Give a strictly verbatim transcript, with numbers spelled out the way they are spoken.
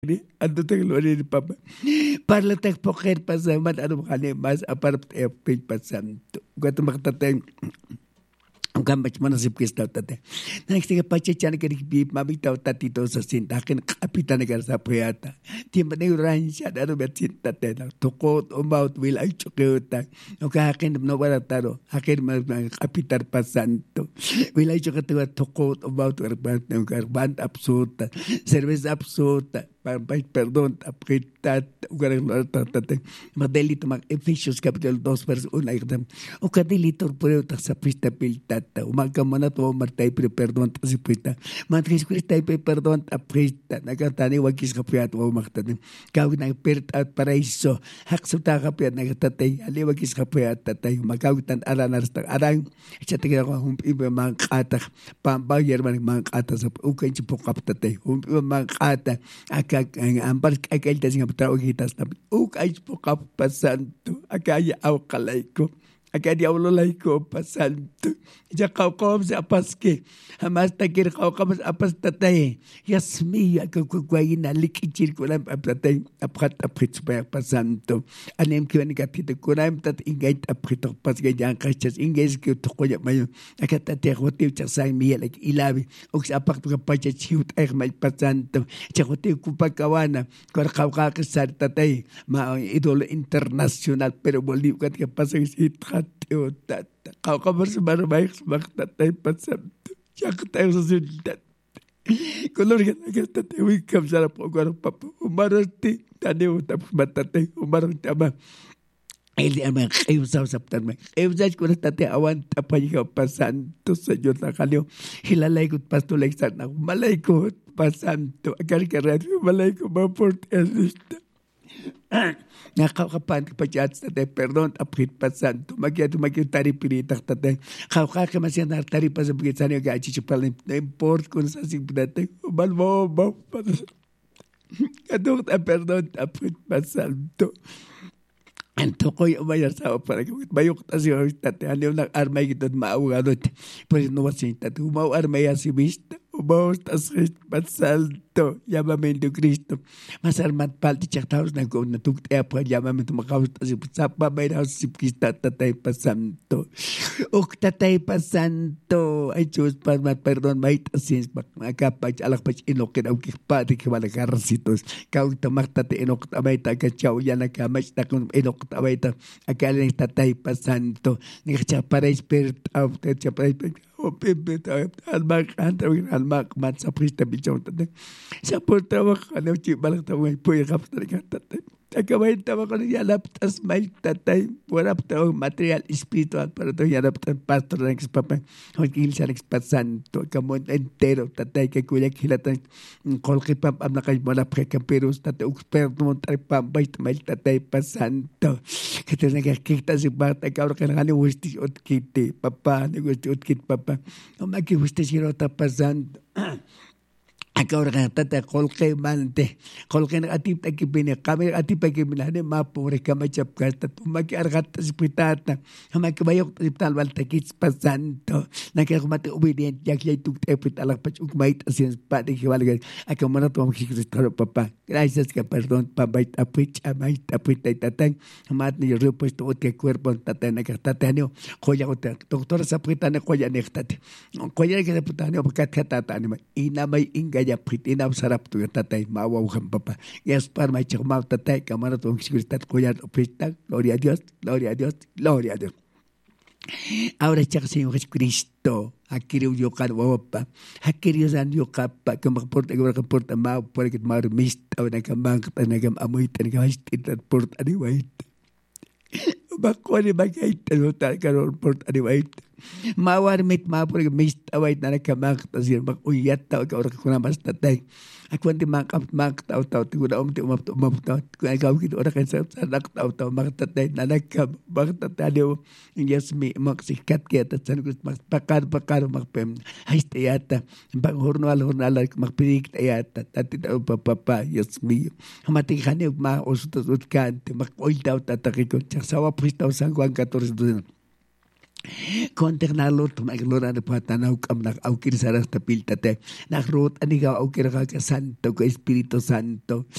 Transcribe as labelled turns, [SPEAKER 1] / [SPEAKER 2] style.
[SPEAKER 1] Ando te gloria ni papa. Parla te poker pasaman ano kani mas aparap te pay pasanto. Gato makataten. Ang gambach mo na si Kristo tate. Next thing pache chan ke bi mabitaw tatito sa sintakin kapitan na sa puyata. Timba na ran siya daro bet sintate na tukot umaut will ay chukota. O kakin no wala taro. Akin ma kapitan pasanto. Will ay chukota tukot umaut karban ng karban absoluta. Service absoluta. Pagpay perdón apritat ugarang tate. Madelito mag Efesios capítulo dos verso uno. O kadilito puro ta sa prista pilta. Umaga mo na to martay pre perdon ta si prita. Matris kristay pe perdon ta prita. Nagatani wagis kapiat wa maktan. Kawin na pert at paraiso. Haksuta kapiat nagatatay. Ali wagis kapiat tatay. Magawitan aranar sta arang. Chatigya ko humpi ba mang kata. Pambayar man mang kata sa ukay si pokap tatay. Humpi ba mang kata. Akak ang ambar akay tas nga pataw gitas na ukay si pokap pasanto. Akaya aw kalay ko. Acá diablo laico pasando. Ya caucom se apaske. Jamás te quiere caucom se apastate. Yasmi, que cuaina likichir kulam apate. Aprat aprit super pasando. Anem que ven capite kuram tat ingait aprit pasque ya cachas ingais que tocoya mayo. Acá te te rote chasai miel ilabi. Ox apart que pacha chiut er mal pasando. Chagote cupa kawana. Cor cauca que sartate. Ma ídolo internacional pero bolívar que pasa que Teotat, kau kabar sebar baik semakta tay pasam, jak tay sesudah. Kalau kita kita tewi kam sara pogar papa, umarati tadi utap batate, umarati ama. Ele ama eu sab sabtar me. Eu já escuta tate awan tapai ka pasanto señor nakalio. Hilalay gut pasto leksan na malay ko pasanto. Agar karat malay ko maport elista. Nakakapan kapatid sa te perdon aprit pasanto magyado magyutari pirita tate kawka ka masyan tari pa sa bigit sanyo gachi chupal na import kun sa sibdate balbo ba kadok ta perdon aprit pasanto Anto ko yung mayar sa para kung bayok ta si tate ano nang armay gito maawado pues no wasin tate umaw armay si bista umaw ta sa pasanto llamamiento Cristo mas armat palti chaktaos na ko na tukt epa llamamiento makaus ta si sapa bayra si Cristo tatay pasanto ok tatay pasanto ay Diyos parmat perdon may tasins makapag alak pa inokin ang kipati kimalakarasitos kau tamak tate inok tamay tagachaw yan nakamas na kung inok tawaita akala ng tatay pasanto ni kachapara spirit of the chapara o pimpit almak antawin almak mat sa prista bichaw tatay sa portawak ano chibalang tawag puya kapta ng tatay Akabay tawa ko ng yalap tas may tatay warap tawag material espiritual para to yalap tas pastor ng papa hongkil sa nagpasanto kamon entero tatay kay kuya kilatan kolki pam am na kay mala prekaperos tatay expert mo tay pambay may tatay pasanto kaya nagkikita si bata kauro ka nang wistis ot kiti papa nagwistis ot kit papa o magiwistis hiro tapasanto Akaw na tata kolke mante kolke na atip ta kibine kami atip ta kibine ne mapore kama chap kasta tumaki argat hospitata hamaki bayok hospital wal takits pasanto nakikumate obedient yak yay tuk hospital pach ukmait asin pati kiwalga akaw mana to Kristo papa gracias que perdón pabait apich amait apit tatang hamat ni repuesto ote cuerpo tata na tata ne koya ote doctor sapita na koya nektate koya ke sapita ne bakat tata ne ina may inga ya pritina sarap tu tatay mawaw kan papa yes par may chakmaw tatay kamara to Kristo koya opista gloria a Dios gloria a Dios gloria a Dios ahora chak Señor Jesucristo akiriu yo kan wapa akiriu san yo kapa kam porta kam porta ma por que mar mist au na kam bank na kam amoy tan kam hastit porta ani wait bakko ni bagay tan ta karon porta ani wait mawar mit ma por que mist await na kam bank tasir bak uyat ta ka ora kuna mas tatay Aku nanti mangkap mak tahu tahu tu dah om tu om tu om tahu kau gitu orang kan sadak tahu tahu mak tatai nanak mak tatai dia yasmi mak sikat ke atas sana kus mak pakar pakar mak pem haiste yata bang hornal hornal mak pirik yata tati tahu papa papa yasmi hamati khane mak osutas utkan mak oil tahu tatai ko cak sawa pris tahu sangguang kator itu Contegnalo tunaglora de patana ukam nak aukir saras tapiltate. Nagrot aniga aukir ka santo ko Espiritu Santo.